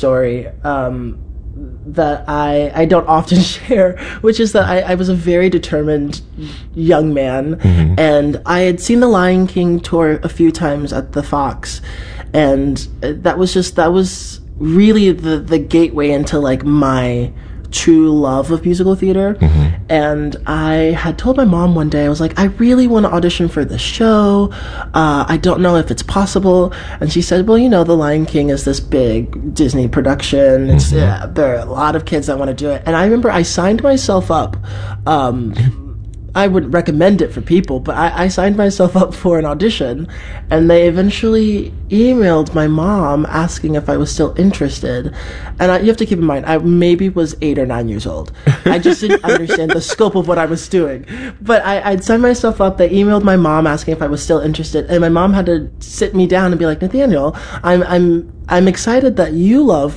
story that I don't often share, which is that I was a very determined young man, and I had seen the Lion King tour a few times at the Fox, and that was really the gateway into like my true love of musical theater. And I had told my mom one day, I was like, I really want to audition for this show. I don't know if it's possible. And she said, well, The Lion King is this big Disney production. There are a lot of kids that want to do it. And I remember I signed myself up. I would recommend it for people, but I signed myself up for an audition, and they eventually emailed my mom asking if I was still interested. And you have to keep in mind, I maybe was 8 or 9 years old. I just didn't understand the scope of what I was doing. But I'd signed myself up. They emailed my mom asking if I was still interested, and my mom had to sit me down and be like, Nathaniel, I'm excited that you love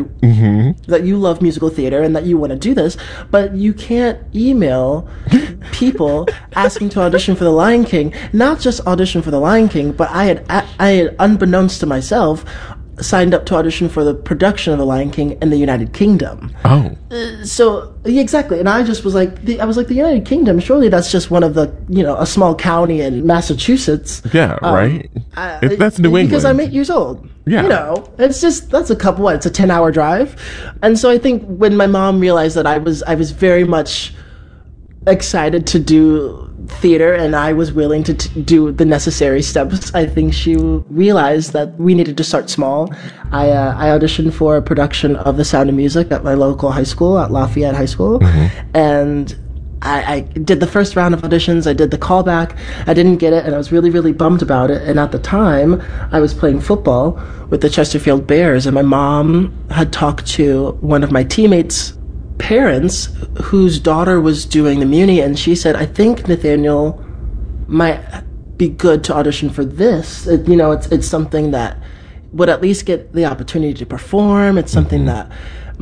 that you love musical theater and that you want to do this, but you can't email people asking to audition for The Lion King. Not just audition for The Lion King, but I had, unbeknownst to myself, signed up to audition for the production of The Lion King in the United Kingdom. Oh. Exactly. And I just was like, the United Kingdom, surely that's just one of the, a small county in Massachusetts. Yeah, right? That's New England. Because I'm 8 years old. Yeah. It's just, it's a 10-hour drive. And so I think when my mom realized that I was very much excited to do theater and I was willing to do the necessary steps, I think she realized that we needed to start small. I auditioned for a production of The Sound of Music at my local high school, at Lafayette High School, and I did the first round of auditions. I did the callback. I didn't get it, and I was really, really bummed about it. And at the time, I was playing football with the Chesterfield Bears, and my mom had talked to one of my teammates' parents whose daughter was doing the Muni, and she said, I think Nathaniel might be good to audition for this. It's something that would at least get the opportunity to perform. It's something that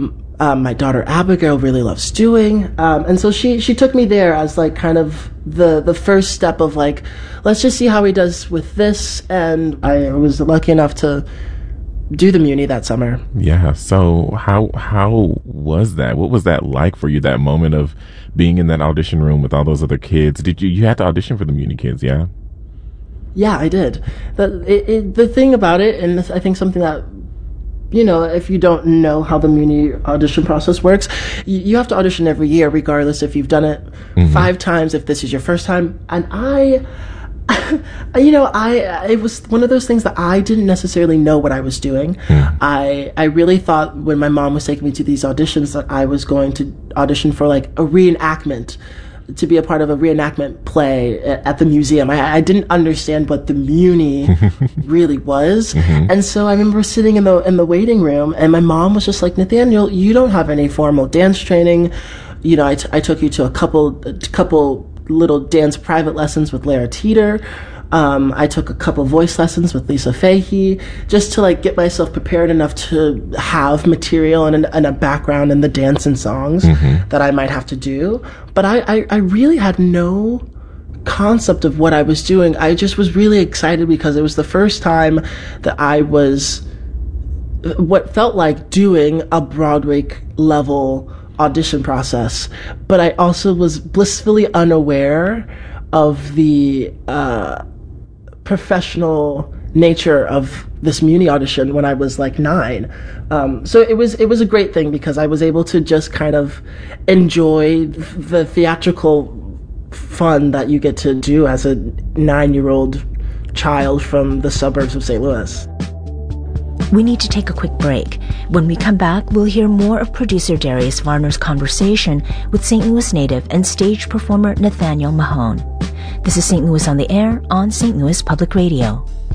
my daughter Abigail really loves doing. And so she took me there as like kind of the first step of like, let's just see how he does with this. And I was lucky enough to do the Muni that summer. Yeah. So how was that? What was that like for you, that moment of being in that audition room with all those other kids? Did you had to audition for the Muni kids? Yeah. Yeah, I did. The thing about it, and I think something that, if you don't know how the Muni audition process works, you have to audition every year, regardless if you've done it 5 times, if this is your first time. And it was one of those things that I didn't necessarily know what I was doing. I really thought when my mom was taking me to these auditions that I was going to audition for like a reenactment, to be a part of a reenactment play at the museum. I didn't understand what the Muni really was. And so I remember sitting in the waiting room, and my mom was just like, Nathaniel, you don't have any formal dance training. I took you to a couple little dance private lessons with Lara Teeter. I took a couple voice lessons with Lisa Fahey, just to like get myself prepared enough to have material and a background in the dance and songs that I might have to do. But I really had no concept of what I was doing. I just was really excited because it was the first time that I was what felt like doing a Broadway level audition process, but I also was blissfully unaware of the professional nature of this Muni audition when I was like 9. So it was a great thing because I was able to just kind of enjoy the theatrical fun that you get to do as a 9-year-old child from the suburbs of St. Louis. We need to take a quick break. When we come back, we'll hear more of producer Darius Varner's conversation with St. Louis native and stage performer Nathaniel Mahone. This is St. Louis on the Air on St. Louis Public Radio.